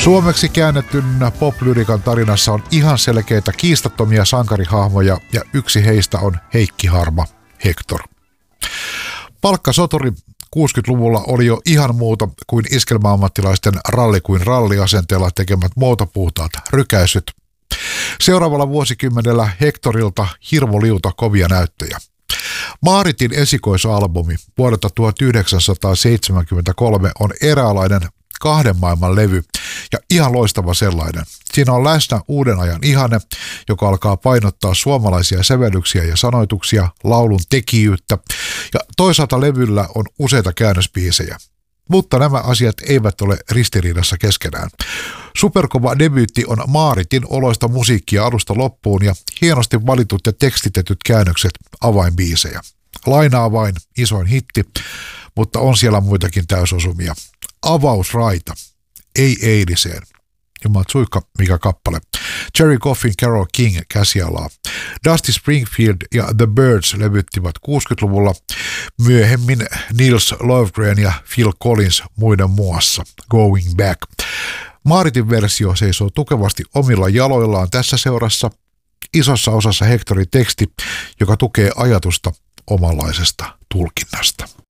Suomeksi käännetyn pop-lyrikan tarinassa on ihan selkeitä kiistattomia sankarihahmoja ja yksi heistä on Heikki Harma, Hector. Palkkasoturi 60-luvulla oli jo ihan muuta kuin iskelmäammattilaisten ralli kuin ralliasenteella tekemät muotopuhtaat rykäisyt. Seuraavalla vuosikymmenellä Hectorilta hirmuliuta kovia näyttöjä. Maaritin esikoisalbumi vuodelta 1973 on eräänlainen kahden maailman levy ja ihan loistava sellainen. Siinä on läsnä uuden ajan ihanne, joka alkaa painottaa suomalaisia sävellyksiä ja sanoituksia, laulun tekijyyttä ja toisaalta levyllä on useita käännösbiisejä. Mutta nämä asiat eivät ole ristiriidassa keskenään. Superkova debyytti on Maaritin oloista musiikkia alusta loppuun ja hienosti valitut ja tekstitetyt käännökset avainbiisejä. Lainaa vain isoin hitti, mutta on siellä muitakin täysosumia. Avausraita, ei eiliseen. Jumatsuikka, mikä kappale. Jerry Coffin, Carole King käsialaa. Dusty Springfield ja The Byrds levyttivät 60-luvulla, myöhemmin Nils Lofgren ja Phil Collins muiden muassa. Going Back. Maaritin versio seisoo tukevasti omilla jaloillaan tässä seurassa. Isossa osassa Hectorin teksti, joka tukee ajatusta omanlaisesta tulkinnasta.